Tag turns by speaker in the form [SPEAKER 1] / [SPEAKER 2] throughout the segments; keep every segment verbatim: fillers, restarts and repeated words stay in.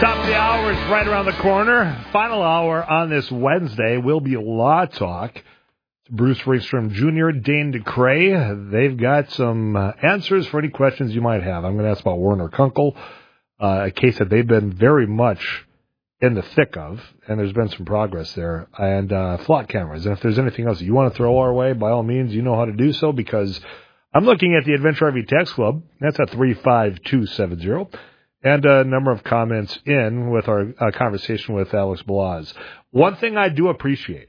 [SPEAKER 1] Top of the hour is right around the corner. Final hour on this Wednesday will be Law Talk. Bruce Ringstrom Junior, Dane DeCray. They've got some uh, answers for any questions you might have. I'm going to ask about Werner Kunkel, uh, a case that they've been very much in the thick of, and there's been some progress there, and uh, flock cameras. And if there's anything else that you want to throw our way, by all means, you know how to do so, because I'm looking at the Adventure R V Text Club. That's at three five two seven zero. And a number of comments in with our uh, conversation with Alex Balazs. One thing I do appreciate,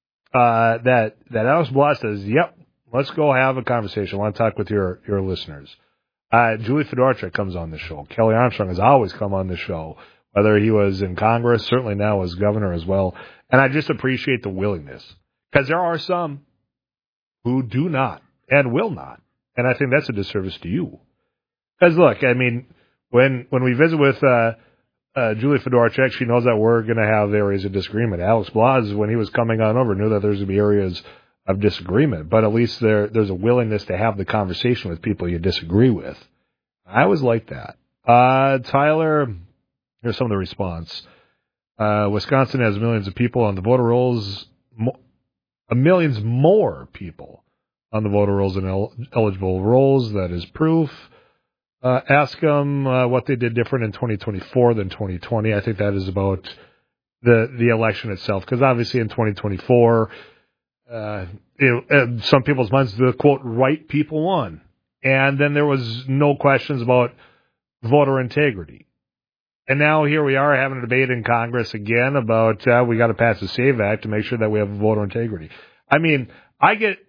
[SPEAKER 1] uh, that that Alex Balazs says, yep, let's go have a conversation. I want to talk with your, your listeners. Uh, Julie Fedorchak comes on the show. Kelly Armstrong has always come on the show, whether he was in Congress, certainly now as governor as well. And I just appreciate the willingness, because there are some who do not and will not. And I think that's a disservice to you. Because, look, I mean, When when we visit with uh, uh, Julie Fedorchak, she knows that we're going to have areas of disagreement. Alex Balazs, when he was coming on over, knew that there's going to be areas of disagreement. But at least there there's a willingness to have the conversation with people you disagree with. I always like that. Uh, Tyler, here's some of the response. Uh, Wisconsin has millions of people on the voter rolls, mo- uh, millions more people on the voter rolls than el- eligible rolls. That is proof. Uh, ask them uh, what they did different in twenty twenty-four than twenty twenty. I think that is about the the election itself, because obviously in twenty twenty-four, uh, it, uh, some people's minds, the quote, right people won. And then there was no questions about voter integrity. And now here we are having a debate in Congress again about uh, we got to pass the SAVE Act to make sure that we have voter integrity. I mean, I get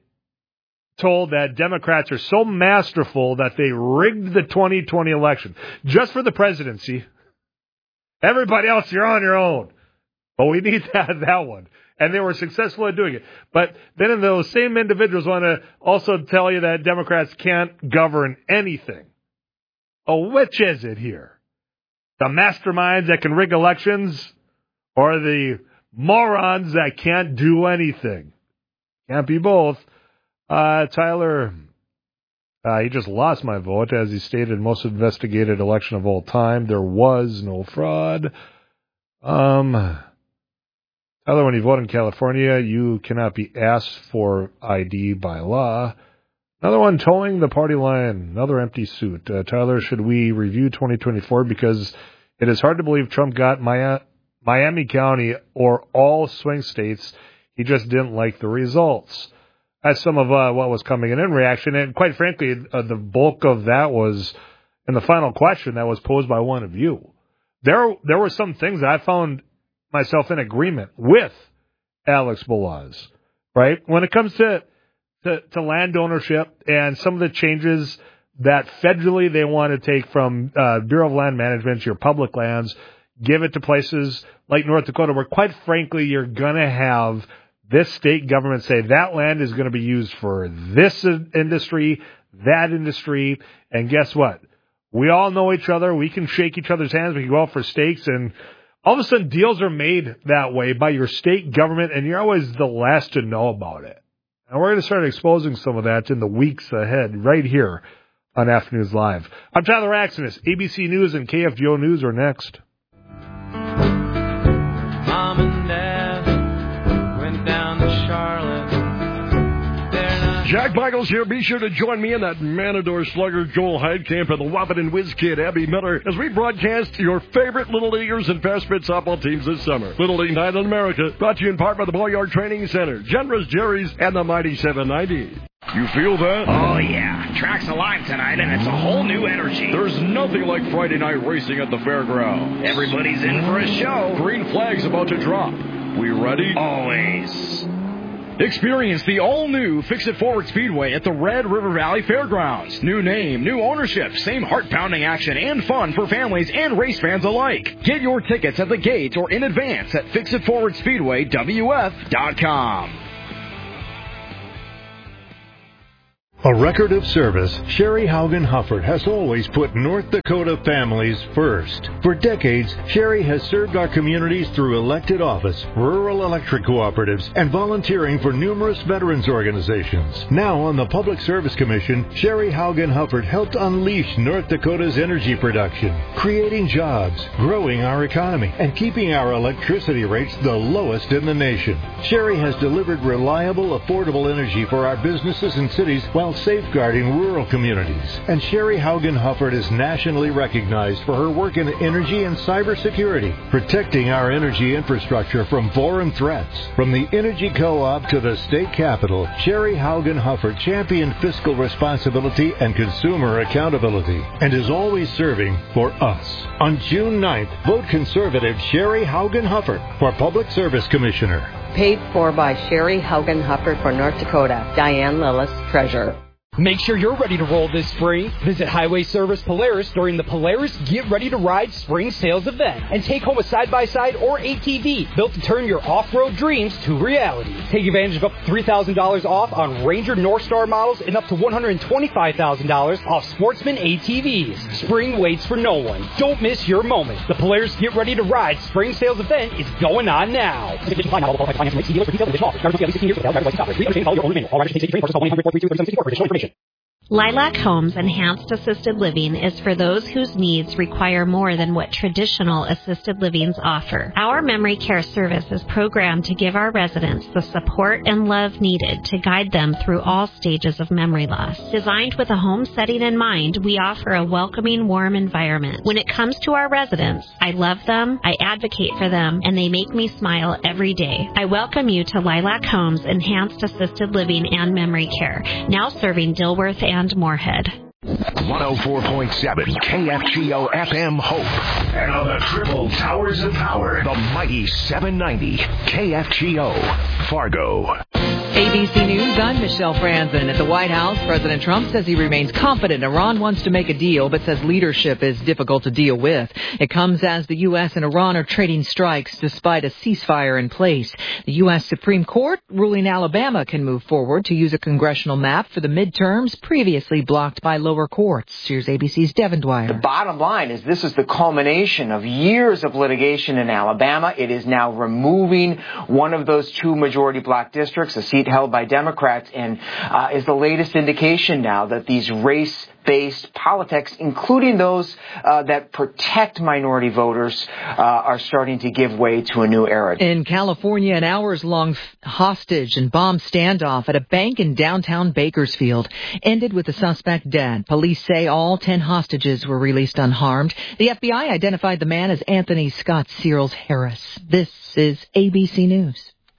[SPEAKER 1] told that Democrats are so masterful that they rigged the twenty twenty election just for the presidency. Everybody else, you're on your own. But we need that, that one. And they were successful at doing it. But then those same individuals want to also tell you that Democrats can't govern anything. Oh, which is it here? The masterminds that can rig elections, or the morons that can't do anything? Can't be both. Uh, Tyler, uh, he just lost my vote, as he stated, most investigated election of all time. There was no fraud. Um, Tyler, when you vote in California, you cannot be asked for I D by law. Another one, towing the party line, another empty suit. Uh, Tyler, should we review twenty twenty-four? Because it is hard to believe Trump got Maya, Miami County or all swing states. He just didn't like the results. That's some of uh, what was coming in in reaction. And quite frankly, uh, the bulk of that was in the final question that was posed by one of you. There there were some things that I found myself in agreement with Alex Balazs, right? When it comes to, to, to land ownership and some of the changes that federally they want to take from uh, Bureau of Land Management, your public lands, give it to places like North Dakota, where quite frankly you're going to have this state government say that land is going to be used for this industry, that industry, and guess what? We all know each other. We can shake each other's hands. We can go out for steaks, and all of a sudden deals are made that way by your state government, and you're always the last to know about it. And we're going to start exposing some of that in the weeks ahead right here on Afternoons Live. I'm Tyler Axenis. A B C News and K F G O News are next.
[SPEAKER 2] Mom and Dad went down to Charlotte.
[SPEAKER 3] Jack Michaels here. Be sure to join me in that Matador slugger Joel Heidkamp and the Wahpeton Whiz Kid Abby Miller as we broadcast your favorite Little Leaguers and fast pitch softball teams this summer. Little League Night in America, brought to you in part by the Boyard Training Center, Generous Jerry's, and the Mighty seven ninety. You feel that?
[SPEAKER 4] Oh, yeah. Track's alive tonight, and it's a whole new energy.
[SPEAKER 3] There's nothing like Friday night racing at the fairground.
[SPEAKER 4] Everybody's in for a show.
[SPEAKER 3] Green flag's about to drop. We ready?
[SPEAKER 4] Always.
[SPEAKER 5] Experience the all-new Fix-It Forward Speedway at the Red River Valley Fairgrounds. New name, new ownership, same heart-pounding action and fun for families and race fans alike. Get your tickets at the gate or in advance at fix it forward speedway w f dot com.
[SPEAKER 6] A record of service, Sherry Haugen Hufford has always put North Dakota families first. For decades, Sherry has served our communities through elected office, rural electric cooperatives, and volunteering for numerous veterans organizations. Now on the Public Service Commission, Sherry Haugen Hufford helped unleash North Dakota's energy production, creating jobs, growing our economy, and keeping our electricity rates the lowest in the nation. Sherry has delivered reliable, affordable energy for our businesses and cities while safeguarding rural communities. And Sherry Haugen Hufford is nationally recognized for her work in energy and cybersecurity, protecting our energy infrastructure from foreign threats. From the Energy Co-op to the state capitol, Sherry Haugen Hufford championed fiscal responsibility and consumer accountability and is always serving for us. On June ninth, vote conservative Sherry Haugen Hufford for Public Service Commissioner.
[SPEAKER 7] Paid for by Sherry Haugen Hufford for North Dakota. Diane Lillis, Treasurer.
[SPEAKER 8] Make sure you're ready to roll this spring. Visit Highway Service Polaris during the Polaris Get Ready to Ride Spring Sales event and take home a side-by-side or A T V built to turn your off-road dreams to reality. Take advantage of up to three thousand dollars off on Ranger North Star models and up to one hundred twenty-five thousand dollars off Sportsman A T Vs. Spring waits for no one. Don't miss your moment. The Polaris Get Ready to Ride Spring Sales event is going on now.
[SPEAKER 9] Lilac Homes Enhanced Assisted Living is for those whose needs require more than what traditional assisted livings offer. Our memory care service is programmed to give our residents the support and love needed to guide them through all stages of memory loss. Designed with a home setting in mind, we offer a welcoming, warm environment. When it comes to our residents, I love them, I advocate for them, and they make me smile every day. I welcome you to Lilac Homes Enhanced Assisted Living and Memory Care, now serving Dilworth and and Moorhead.
[SPEAKER 10] one oh four point seven K F G O F M Hope. And on the triple towers of power, the mighty seven ninety K F G O Fargo.
[SPEAKER 11] A B C News, I'm Michelle Franzen. At the White House, President Trump says he remains confident Iran wants to make a deal, but says leadership is difficult to deal with. It comes as the U S and Iran are trading strikes despite a ceasefire in place. The U S Supreme Court ruling Alabama can move forward to use a congressional map for the midterms previously blocked by lower courts. Here's A B C's Devin Dwyer.
[SPEAKER 12] The bottom line is this is the culmination of years of litigation in Alabama. It is now removing one of those two majority black districts, a seat held by Democrats, and uh, is the latest indication now that these race-based politics, including those uh, that protect minority voters, uh, are starting to give way to a new era.
[SPEAKER 11] In California, an hours-long hostage and bomb standoff at a bank in downtown Bakersfield ended with the suspect dead. Police say all ten hostages were released unharmed. The F B I identified the man as Anthony Scott Searles Harris. This is A B C News.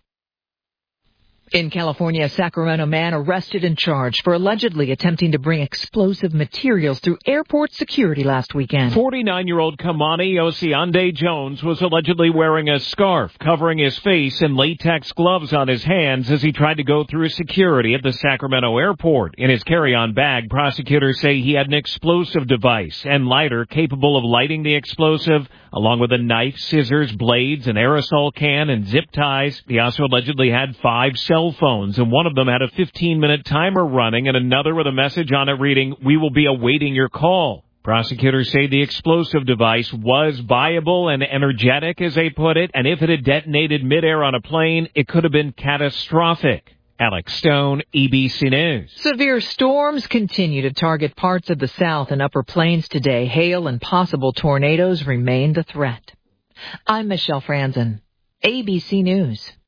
[SPEAKER 11] In California, a Sacramento man arrested and charged for allegedly attempting to bring explosive materials through airport security last weekend.
[SPEAKER 13] forty-nine-year-old Kamani Osiande Jones was allegedly wearing a scarf covering his face and latex gloves on his hands as he tried to go through security at the Sacramento airport. In his carry-on bag, prosecutors say he had an explosive device and lighter capable of lighting the explosive, along with a knife, scissors, blades, an aerosol can, and zip ties. He also allegedly had five cell phones, and one of them had a fifteen-minute timer running and another with a message on it reading, "We will be awaiting your call." Prosecutors say the explosive device was viable and energetic, as they put it, and if it had detonated midair on a plane, it could have been catastrophic. Alex Stone, A B C News.
[SPEAKER 11] Severe storms continue to target parts of the South and Upper Plains today. Hail and possible tornadoes remain the threat. I'm Michelle Franzen, A B C News.